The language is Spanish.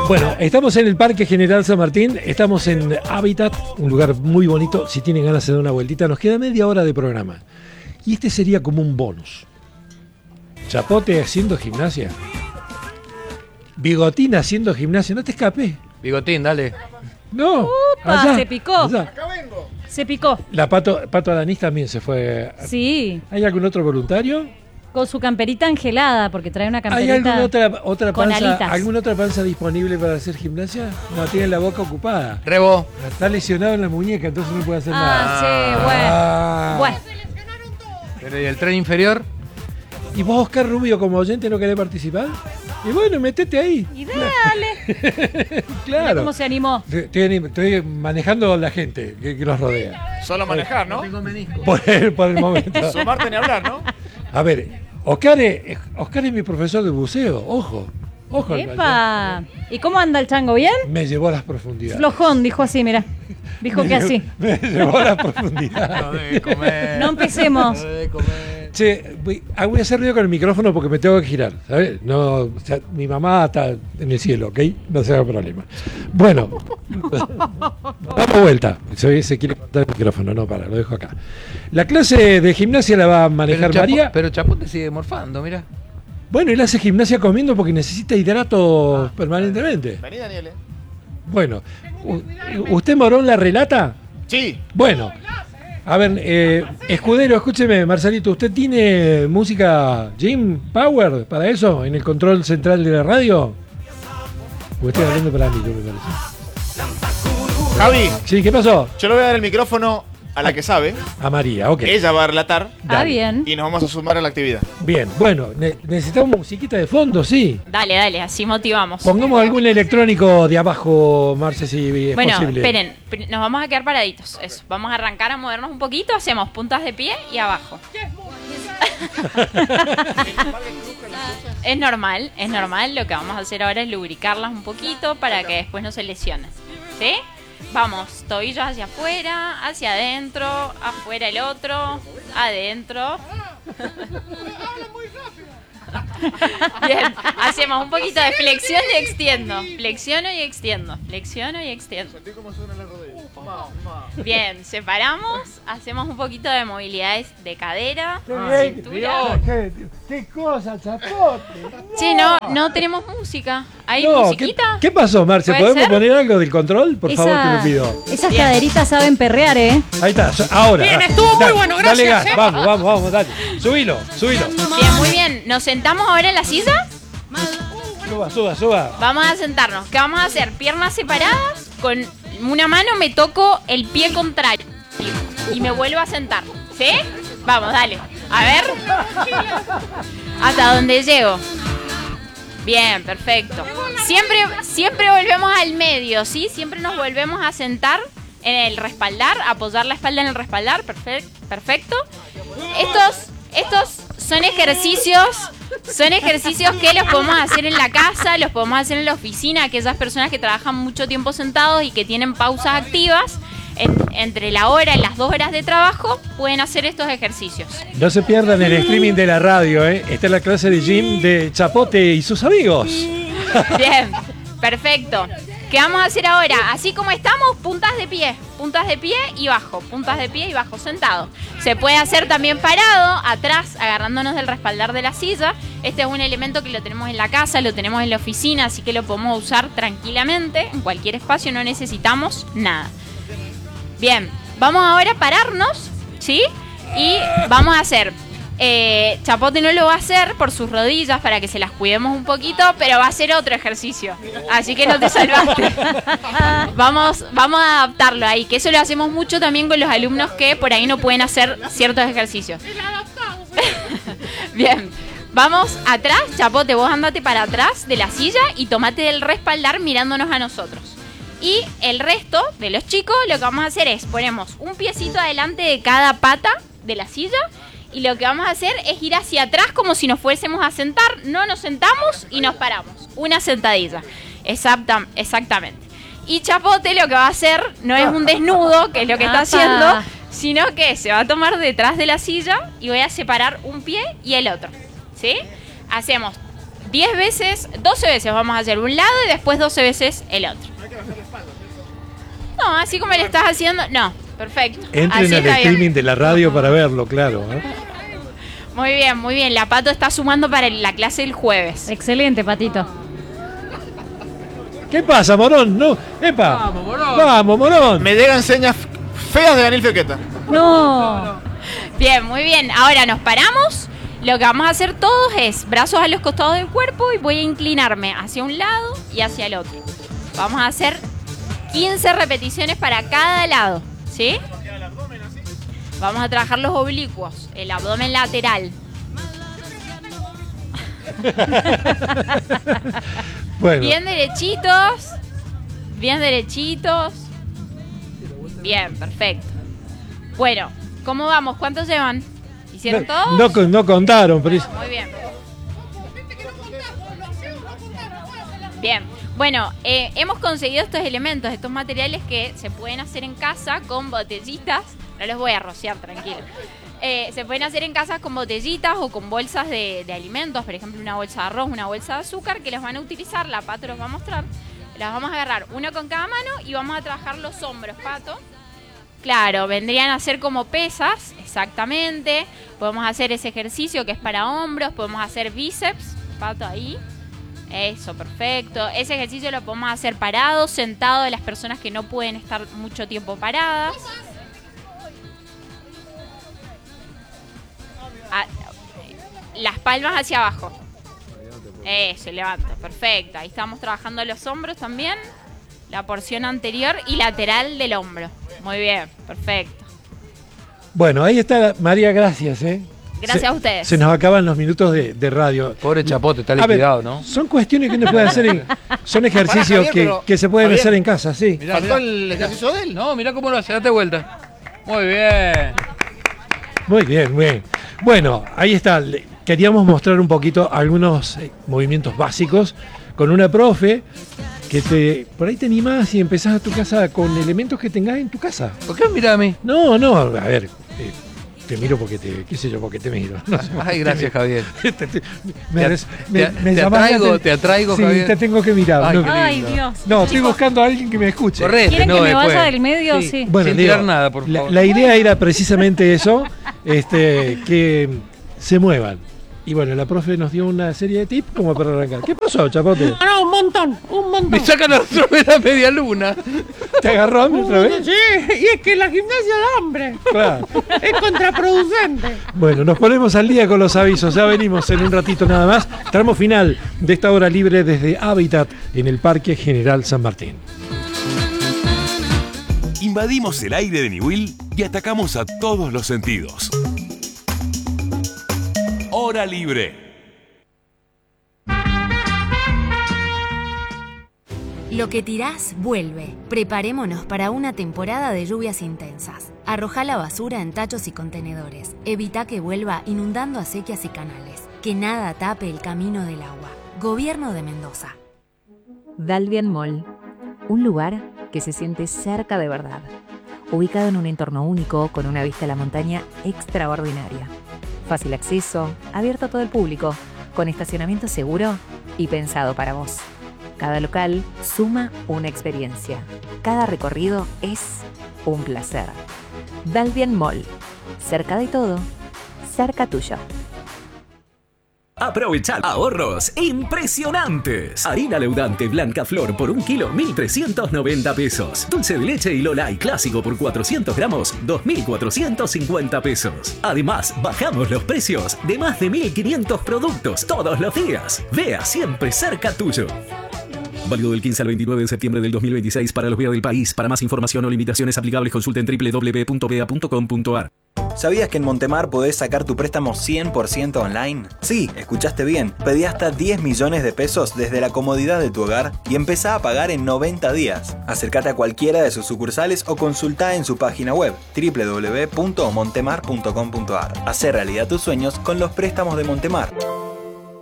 Bueno, estamos en el Parque General San Martín, estamos en Hábitat, un lugar muy bonito. Si tienen ganas de dar una vueltita, nos queda media hora de programa. Y este sería como un bonus. Chapote haciendo gimnasia. Bigotín haciendo gimnasia, no te escapes. Bigotín, dale. No. ¡Upa! Allá, Se picó. allá. Acá vengo. Se picó. La Pato Adanís también se fue. Sí, ¿Hay algún otro voluntario? con su camperita angelada, porque trae una ¿Hay camperita. alguna otra con panza, alitas. alguna otra panza disponible para hacer gimnasia? No, tiene la boca ocupada. Rebo. Está lesionado en la muñeca, entonces no puede hacer nada. Ah, sí, bueno. Pero ¿y el tren inferior? ¿Y vos, Oscar Rubio, como oyente, no querés participar? Y bueno, metete ahí. Y dale. Claro. Mira cómo se animó. Estoy manejando la gente que nos rodea. Solo manejar, ¿no? Por el momento. Sumarte ni hablar, ¿no? A ver, Oscar es mi profesor de buceo. Ojo. Ojo. ¡Epa! ¿Y cómo anda el chango? ¿Bien? Me llevó a las profundidades. Flojón, dijo así, mira. Dijo que así. Me llevó a las profundidades. No debe comer. No empecemos. No debe comer. Che, voy a hacer ruido con el micrófono porque me tengo que girar, ¿sabes? No, o sea, mi mamá está en el cielo, ¿ok? No se haga problema. Bueno, damos vuelta. Se quiere cortar el micrófono, no, lo dejo acá. La clase de gimnasia la va a manejar María. Pero Chapote sigue morfando, mira. Bueno, él hace gimnasia comiendo porque necesita hidrato permanentemente. Vení, Daniel. Bueno, ¿usted, Morón, la relata? Sí. Bueno, a ver, Escudero, escúcheme, Marcelito, ¿usted tiene música Jim Power para eso en el control central de la radio? O estoy hablando para mí, yo me parece. Javi, Sí, ¿qué pasó? yo le voy a dar el micrófono a la que sabe. A María, ok. Ella va a relatar Ah, bien. y nos vamos a sumar a la actividad. Bien, bueno, necesitamos musiquita de fondo, sí. Dale, así motivamos. Pongamos algún electrónico de abajo, Marce, si es Bueno, posible. esperen, nos vamos a quedar paraditos. Eso. Vamos a arrancar a movernos un poquito, hacemos puntas de pie y abajo. Es normal. Lo que vamos a hacer ahora es lubricarlas un poquito para que después no se lesionen. ¿Sí? Vamos, tobillos hacia afuera, hacia adentro, afuera el otro, adentro. Bien, hacemos un poquito de flexión y extiendo. Flexiono y extiendo. Flexiono y extiendo. Sentí cómo suenan las rodillas. Bien, separamos, hacemos un poquito de movilidades de cadera, cintura. ¿Qué cosa, Chapote? Che, no tenemos música. ¿Hay No, musiquita? ¿qué pasó, Marce? ¿Puede ¿Podemos ser? poner algo del control? Por favor, te lo pido. Esas Bien. caderitas saben perrear, ¿eh? Ahí está, ahora. Bien, estuvo muy bueno, Dale gracias, gas, vamos, dale. Subilo. Bien, muy bien. ¿Nos sentamos ahora en la silla? Suba. Vamos a sentarnos. ¿Qué vamos a hacer? Piernas separadas. Con una mano me toco el pie contrario. Y me vuelvo a sentar. ¿Sí? Vamos, dale. A ver. ¿Hasta dónde llego? Bien, perfecto. Siempre volvemos al medio, ¿sí? Siempre nos volvemos a sentar en el respaldar, apoyar la espalda en el respaldar. Perfecto. Estos son ejercicios que los podemos hacer en la casa, los podemos hacer en la oficina. Aquellas personas que trabajan mucho tiempo sentados y que tienen pausas activas entre la hora y las 2 horas de trabajo, pueden hacer estos ejercicios. No se pierdan el streaming de la radio, ¿eh? Esta es la clase de gym de Chapote y sus amigos. Bien, perfecto. ¿Qué vamos a hacer ahora? Así como estamos, puntas de pie y bajo, puntas de pie y bajo, sentado. Se puede hacer también parado, atrás, agarrándonos del respaldar de la silla. Este es un elemento que lo tenemos en la casa, lo tenemos en la oficina, así que lo podemos usar tranquilamente, en cualquier espacio, no necesitamos nada. Bien, vamos ahora a pararnos, ¿sí? Y vamos a hacer... Chapote no lo va a hacer por sus rodillas para que se las cuidemos un poquito, pero va a hacer otro ejercicio. Así que no te salvaste. Vamos a adaptarlo ahí, que eso lo hacemos mucho también con los alumnos que por ahí no pueden hacer ciertos ejercicios. Bien, vamos atrás. Chapote, vos andate para atrás de la silla y tomate del respaldar mirándonos a nosotros. Y el resto de los chicos lo que vamos a hacer es ponemos un piecito adelante de cada pata de la silla. Y lo que vamos a hacer es ir hacia atrás como si nos fuésemos a sentar. No nos sentamos y nos paramos. Una sentadilla. Exactamente. Y Chapote lo que va a hacer no es un desnudo, que es lo que está haciendo, sino que se va a tomar detrás de la silla y voy a separar un pie y el otro. ¿Sí? Hacemos 10 veces, 12 veces vamos a hacer un lado y después 12 veces el otro. No, así como le estás haciendo, no, perfecto. Entren Así al está bien. streaming de la radio para verlo, claro. Muy bien, muy bien. La Pato está sumando para la clase del jueves. Excelente, Patito. ¿Qué pasa, Morón? No, ¡epa! Vamos, Morón. ¡Vamos, Morón! Me llega enseñas feas de Daniel Fioqueta. No. Bien, muy bien. Ahora nos paramos. Lo que vamos a hacer todos es brazos a los costados del cuerpo y voy a inclinarme hacia un lado y hacia el otro. Vamos a hacer 15 repeticiones para cada lado, ¿sí? Vamos a trabajar los oblicuos, el abdomen lateral. Bueno, Bien derechitos. Bien derechitos. Bien, perfecto. Bueno, ¿cómo vamos? ¿Cuántos llevan? ¿Hicieron todos? no contaron, pero Muy bien. Bien. Bueno, hemos conseguido estos elementos, estos materiales que se pueden hacer en casa con botellitas. No los voy a rociar, tranquilo. Se pueden hacer en casa con botellitas o con bolsas de alimentos, por ejemplo, una bolsa de arroz, una bolsa de azúcar, que los van a utilizar, la Pato los va a mostrar. Las vamos a agarrar uno con cada mano y vamos a trabajar los hombros, Pato. Claro, vendrían a ser como pesas, exactamente. Podemos hacer ese ejercicio que es para hombros, podemos hacer bíceps, Pato, ahí. Eso, perfecto. Ese ejercicio lo podemos hacer parado, sentado, de las personas que no pueden estar mucho tiempo paradas. Las palmas hacia abajo. Eso, levanta, perfecto. Ahí estamos trabajando los hombros también. La porción anterior y lateral del hombro. Muy bien, perfecto. bueno, ahí está María, gracias, Gracias a ustedes. Se nos acaban los minutos de radio. Pobre Chapote, está A ver, liquidado, ¿no? son cuestiones que uno puede hacer son ejercicios Javier, pero- que se pueden Javier. hacer en casa, sí. Mirá, ¿Faltó mirá. el ejercicio de él? No, mirá cómo lo hace, date vuelta. Muy bien. Muy bien, muy bien. Bueno, ahí está. Queríamos mostrar un poquito algunos movimientos básicos con una profe que por ahí te animás y empezás a tu casa con elementos que tengas en tu casa. ¿Por qué mirá a mí? No, a ver, te miro porque qué sé yo, porque te miro. No sé por qué Ay, te gracias, miro. Javier. Me te llamás la atraigo, aten- te atraigo, sí, Javier. te tengo que mirar. Ay, no, qué Ay, lindo. Dios. no, estoy buscando a alguien que me escuche. Correte, ¿Quieren no, que me después. vaya del medio? Sí. Bueno, Sin digo, tirar nada, por favor. La idea era precisamente eso, que se muevan. Y bueno, la profe nos dio una serie de tips como para arrancar. ¿Qué pasó, Chapote? No, un montón. Me sacan a otra vez la media luna. ¿Te agarró hambre otra vez? Sí, y es que la gimnasia da hambre. Claro. Es contraproducente. Bueno, nos ponemos al día con los avisos. Ya venimos en un ratito nada más. Tramo final de esta hora libre desde Hábitat en el Parque General San Martín. Invadimos el aire de Niwil y atacamos a todos los sentidos. Hora libre. Lo que tirás vuelve. Preparémonos para una temporada de lluvias intensas. Arrojá la basura en tachos y contenedores. Evita que vuelva inundando acequias y canales. Que nada tape el camino del agua. Gobierno de Mendoza. Dalvian Mall, un lugar que se siente cerca de verdad, ubicado en un entorno único con una vista a la montaña extraordinaria. Fácil acceso, abierto a todo el público, con estacionamiento seguro y pensado para vos. Cada local suma una experiencia. Cada recorrido es un placer. Dalvian Mall, cerca de todo, cerca tuyo. Aprovecha ahorros impresionantes. Harina leudante Blanca Flor por 1 kilo, 1.390 pesos. Dulce de leche y Lola y clásico por 400 gramos, 2.450 pesos. Además, bajamos los precios de más de 1.500 productos todos los días. Vea siempre cerca tuyo. Válido del 15 al 29 de septiembre del 2026 para los BEA del país. Para más información o limitaciones aplicables, consulten www.bea.com.ar. ¿Sabías que en Montemar podés sacar tu préstamo 100% online? Sí, escuchaste bien. Pedí hasta 10 millones de pesos desde la comodidad de tu hogar y empezá a pagar en 90 días. Acércate a cualquiera de sus sucursales o consultá en su página web www.montemar.com.ar. Hacé realidad tus sueños con los préstamos de Montemar.